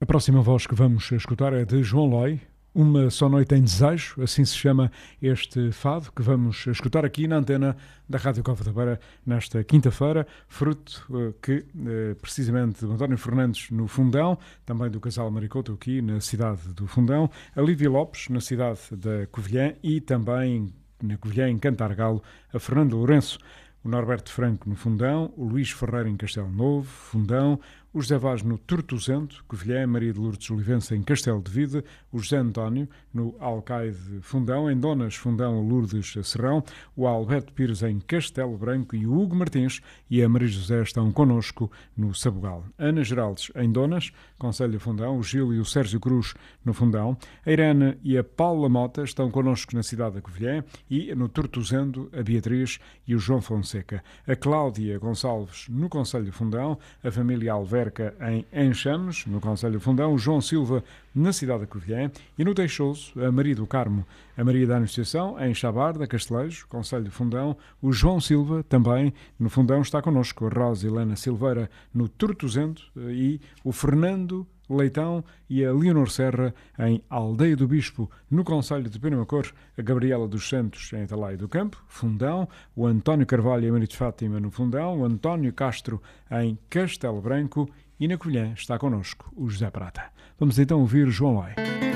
A próxima voz que vamos escutar é de João Loi, Uma Só Noite em Desejo, assim se chama este fado que vamos escutar aqui na antena da Rádio Cova da Beira nesta quinta-feira, fruto precisamente de António Fernandes no Fundão, também do casal Maricoto aqui na cidade do Fundão, a Lívia Lopes na cidade da Covilhã e também na Covilhã, em Cantargalo, a Fernanda Lourenço, o Norberto Franco no Fundão, o Luís Ferreira em Castelo Novo, Fundão, o José Vaz no Tortozento, Covilhã, Maria de Lourdes Olivença em Castelo de Vide, o José António no Alcaide Fundão, em Donas Fundão, Lourdes Serrão, o Alberto Pires em Castelo Branco e o Hugo Martins e a Maria José estão connosco no Sabugal. Ana Geraldes em Donas, Conselho Fundão, o Gil e o Sérgio Cruz no Fundão, a Irene e a Paula Mota estão connosco na cidade da Covilhã e no Tortozendo a Beatriz e o João Fonseca, a Cláudia Gonçalves no Conselho Fundão, a família Alverca em Enxames, no Conselho Fundão, o João Silva na cidade da Covilhã e no Teixoso, a Maria do Carmo, a Maria da Anunciação em Chabarda, Castelejo, Conselho Fundão, o João Silva também no Fundão está connosco, a Rosa Helena Silveira no Tortozendo e o Fernando Leitão e a Leonor Serra em Aldeia do Bispo, no Conselho de Penamacor, a Gabriela dos Santos em Atalaia do Campo, Fundão, o António Carvalho e a Maria de Fátima no Fundão, o António Castro em Castelo Branco e na Covilhã está connosco o José Prata. Vamos então ouvir João Loi.